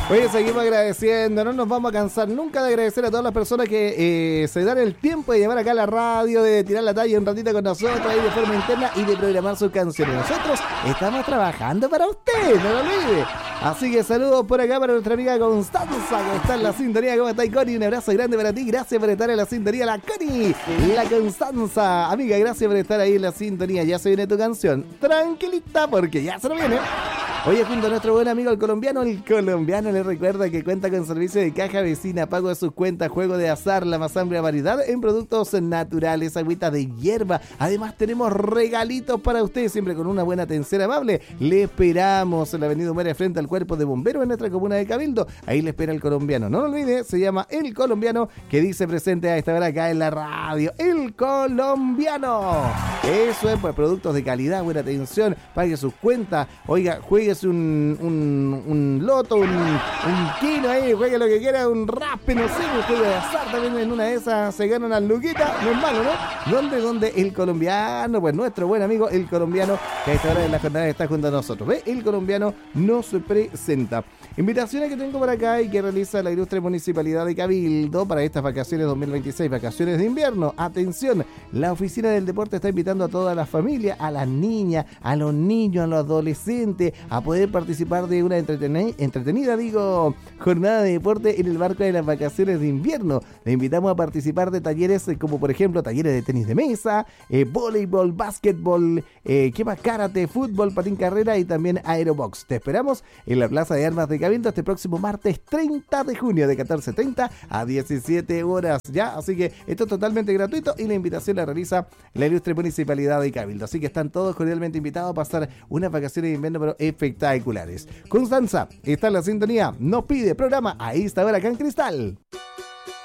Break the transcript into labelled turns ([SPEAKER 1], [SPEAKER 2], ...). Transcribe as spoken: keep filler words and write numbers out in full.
[SPEAKER 1] Oye, seguimos agradeciendo, no nos vamos a cansar nunca de agradecer a todas las personas que eh, se dan el tiempo de llevar acá a la radio, de tirar la talla un ratito con nosotros ahí de forma interna y de programar sus canciones. Nosotros estamos trabajando para usted, no lo olvide. Así que saludos por acá para nuestra amiga Constanza, que está en la sintonía. ¿Cómo está, Connie? Un abrazo grande para ti, gracias por estar en la sintonía, la Connie, la Constanza. Amiga, gracias por estar ahí en la sintonía. Ya se viene tu canción, tranquilita, porque ya se nos viene. Oye, junto a nuestro buen amigo el colombiano, el colombiano le recuerda que cuenta con servicio de caja vecina, pago de sus cuentas, juego de azar, la más amplia variedad en productos naturales, agüita de hierba. Además tenemos regalitos para usted, siempre con una buena atención amable. Le esperamos en la avenida Humera frente al Cuerpo de Bomberos en nuestra comuna de Cabildo. Ahí le espera el colombiano. No lo olvide, se llama El Colombiano, que dice presente a esta hora acá en la radio. El Colombiano. Eso es, pues, productos de calidad, buena atención, pague sus cuentas. Oiga, juegue Un, un, un loto, un, un kilo ahí, juegue lo que quiera, un raspe, no sé, un juego de azar también en una de esas se gana una luquita, no es malo, ¿no? ¿Dónde, dónde el colombiano? Pues nuestro buen amigo el colombiano, que a esta hora de la jornada está junto a nosotros, ¿ve? El colombiano nos presenta. Invitaciones que tengo por acá y que realiza la ilustre Municipalidad de Cabildo para estas vacaciones dos mil veintiséis, vacaciones de invierno. Atención, la Oficina del Deporte está invitando a toda la familia, a las niñas, a los niños, a los adolescentes, a poder participar de una entretenida, entretenida, digo, jornada de deporte en el marco de las vacaciones de invierno. Le invitamos a participar de talleres como, por ejemplo, talleres de tenis de mesa, eh, voleibol, básquetbol, eh, ¿qué más? Karate, fútbol, patín carrera y también aerobox. Te esperamos en la Plaza de Armas de Cabildo este próximo martes treinta de junio de catorce treinta a diecisiete horas, ¿ya? Así que esto es totalmente gratuito y la invitación la realiza la ilustre Municipalidad de Cabildo. Así que están todos cordialmente invitados a pasar unas vacaciones de invierno, pero espectaculares. Constanza está en la sintonía, nos pide programa a esta hora acá en Cristal.